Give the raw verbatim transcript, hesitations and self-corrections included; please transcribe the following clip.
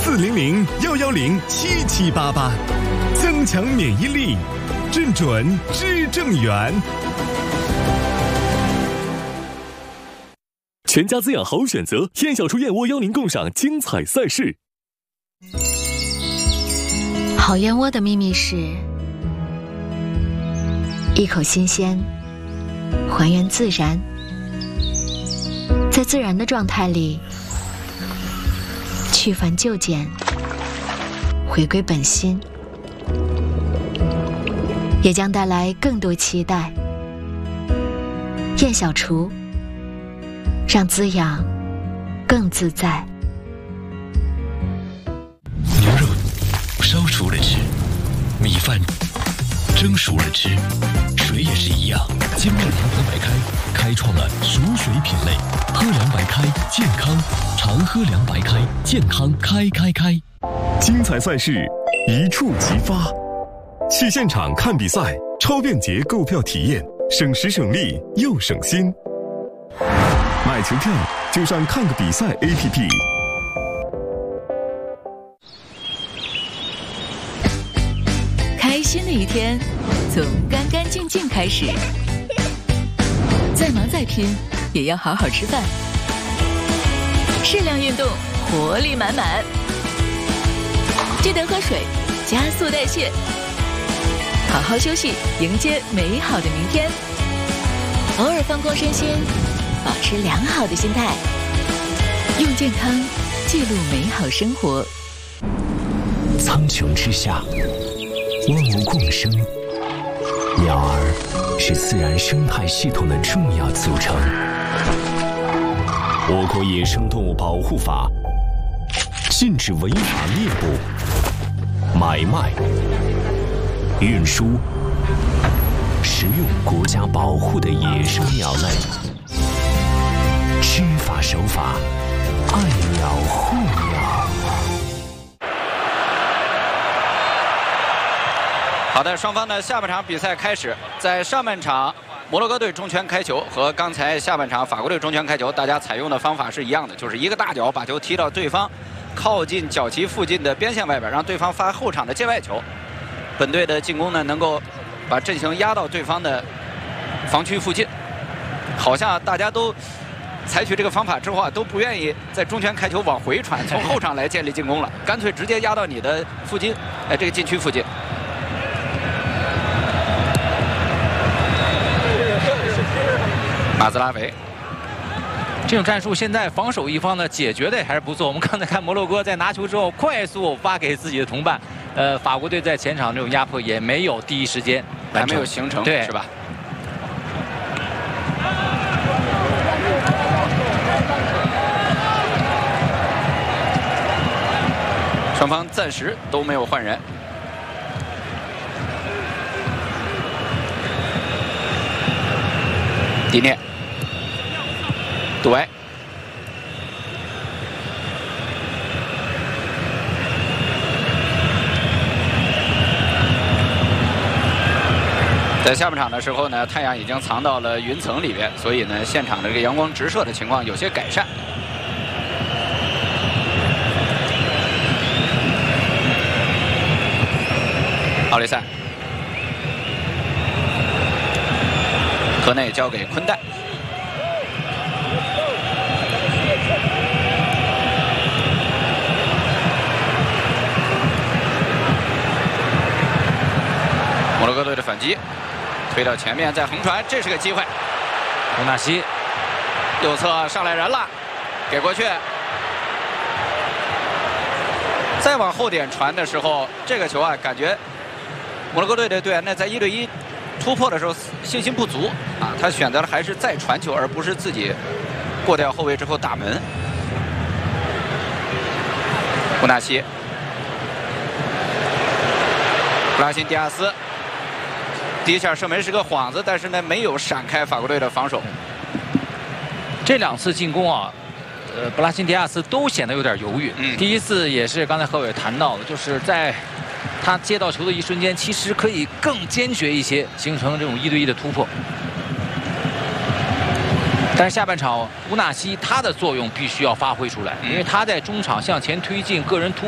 四零零幺幺零七七八八，增强免疫力，正准知正源。 全家滋养好选择，燕小厨燕窝邀您共赏精彩赛事。 好燕窝的秘密是一口新鲜，还原自然，在自然的状态里去繁就简，回归本心，也将带来更多期待。燕小厨，让滋养更自在。 牛肉烧熟了吃，米饭蒸熟了吃，水也是一样。精酿长河白开开创了熟水品类，喝凉白开健康，常喝凉白开健康开开开。 精彩赛事一触即发，去现场看比赛，超便捷购票体验，省时省力又省心。买球票就上看个比赛 A P P。 开心的一天从干干净净开始，再忙再拼也要好好吃饭，适量运动，活力满满，记得喝水，加速代谢，好好休息，迎接美好的明天。偶尔放空身心，保持良好的心态，用健康记录美好生活。 苍穹之下，万物共生，鸟儿是自然生态系统的重要组成。我国野生动物保护法禁止违法猎捕、买卖、运输、食用国家保护的野生鸟类。知法守法，爱鸟护鸟。 好的，双方的下半场比赛开始。在上半场，摩洛哥队中拳开球和刚才下半场法国队中拳开球，大家采用的方法是一样的，就是一个大脚把球踢到对方靠近脚旗附近的边线外边，让对方发后场的界外球。本队的进攻呢，能够把阵型压到对方的防区附近。好像大家都采取这个方法之后啊，都不愿意在中拳开球往回传，从后场来建立进攻了，干脆直接压到你的附近，哎，这个禁区附近。马兹拉维， 这种战术现在防守一方呢解决的还是不错。我们刚才看摩洛哥在拿球之后快速发给自己的同伴，呃，法国队在前场这种压迫也没有第一时间还没有形成，对，是吧？双方暂时都没有换人。迪涅。杜埃，在下半场的时候呢，太阳已经藏到了云层里边，所以呢，现场的这个阳光直射的情况有些改善。奥利塞，河内交给昆代。摩洛哥队的反击，推到前面再横传，这是个机会。 乌纳西， 右侧上来人了，给过去。再往后点传的时候，这个球啊，感觉摩洛哥队的队员呢在一对一突破的时候信心不足啊，他选择了还是再传球，而不是自己过掉后卫之后打门。乌纳西，布拉辛迪亚斯。第一下射门是个幌子，但是呢没有闪开法国队的防守。 这两次进攻啊，呃，布拉辛迪亚斯都显得有点犹豫。嗯、第一次也是刚才何伟谈到的，就是在他接到球的一瞬间，其实可以更坚决一些，形成这种一对一的突破。但是下半场乌纳西他的作用必须要发挥出来，因为他在中场向前推进，个人突。